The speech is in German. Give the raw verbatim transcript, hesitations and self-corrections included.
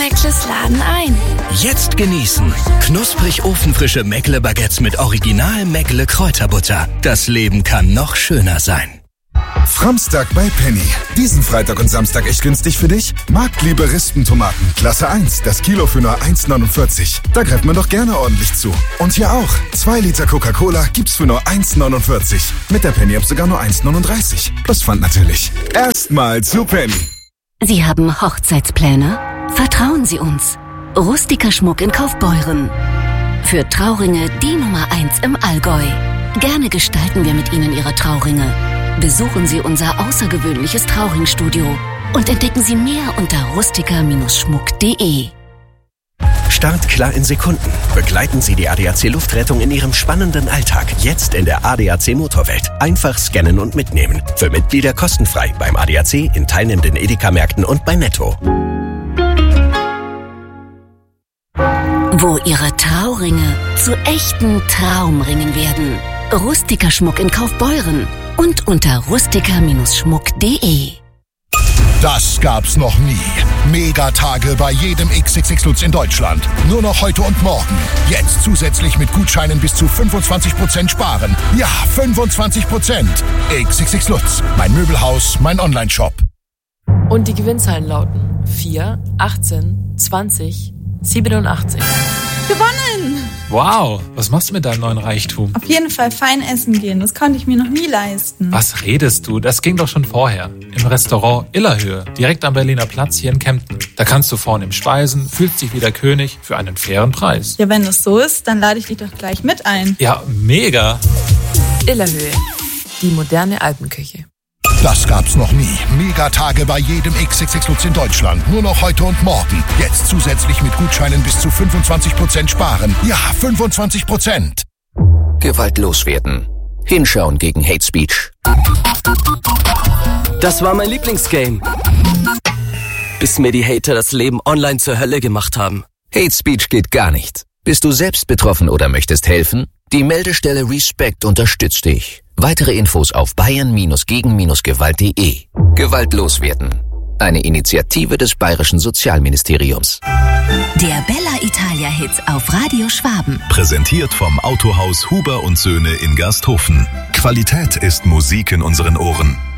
Meckles laden ein. Jetzt genießen. Knusprig ofenfrische Meckle-Baguettes mit Original Meckle Kräuterbutter. Das Leben kann noch schöner sein. Framstag bei Penny. Diesen Freitag und Samstag echt günstig für dich? Marktliebe Rispentomaten. Klasse eins. Das Kilo für nur eins neunundvierzig. Da greift man doch gerne ordentlich zu. Und hier auch. zwei Liter Coca-Cola gibt's für nur eins neunundvierzig. Mit der Penny-App sogar nur eins neununddreißig. Plus Pfand natürlich. Erstmal zu Penny. Sie haben Hochzeitspläne? Vertrauen Sie uns. Rustiker-Schmuck in Kaufbeuren. Für Trauringe die Nummer eins im Allgäu. Gerne gestalten wir mit Ihnen Ihre Trauringe. Besuchen Sie unser außergewöhnliches Trauringstudio und entdecken Sie mehr unter rustiker Schmuck punkt de. Start klar in Sekunden. Begleiten Sie die A D A C Luftrettung in Ihrem spannenden Alltag. Jetzt in der A D A C Motorwelt. Einfach scannen und mitnehmen. Für Mitglieder kostenfrei beim A D A C, in teilnehmenden Edeka-Märkten und bei Netto. Wo Ihre Trauringe zu echten Traumringen werden. Rustiker-Schmuck in Kaufbeuren und unter rustiker Schmuck punkt de. Das gab's noch nie. Megatage bei jedem X X X Lutz in Deutschland. Nur noch heute und morgen. Jetzt zusätzlich mit Gutscheinen bis zu fünfundzwanzig Prozent sparen. Ja, fünfundzwanzig Prozent. X X X Lutz. Mein Möbelhaus, mein Onlineshop. Und die Gewinnzahlen lauten vier, achtzehn, zwanzig, siebenundachtzig. Gewonnen! Wow, was machst du mit deinem neuen Reichtum? Auf jeden Fall fein essen gehen, das konnte ich mir noch nie leisten. Was redest du? Das ging doch schon vorher. Im Restaurant Illerhöhe, direkt am Berliner Platz hier in Kempten. Da kannst du vornehm speisen, fühlst dich wie der König für einen fairen Preis. Ja, wenn das so ist, dann lade ich dich doch gleich mit ein. Ja, mega! Illerhöhe, die moderne Alpenküche. Das gab's noch nie. Megatage bei jedem X X X Lutz in Deutschland. Nur noch heute und morgen. Jetzt zusätzlich mit Gutscheinen bis zu fünfundzwanzig Prozent sparen. Ja, fünfundzwanzig Prozent. Gewalt loswerden. Hinschauen gegen Hate Speech. Das war mein Lieblingsgame. Bis mir die Hater das Leben online zur Hölle gemacht haben. Hate Speech geht gar nicht. Bist du selbst betroffen oder möchtest helfen? Die Meldestelle Respect unterstützt dich. Weitere Infos auf bayern gegen gewalt punkt de. Gewalt loswerden. Eine Initiative des Bayerischen Sozialministeriums. Der Bella Italia Hit auf Radio Schwaben. Präsentiert vom Autohaus Huber und Söhne in Gersthofen. Qualität ist Musik in unseren Ohren.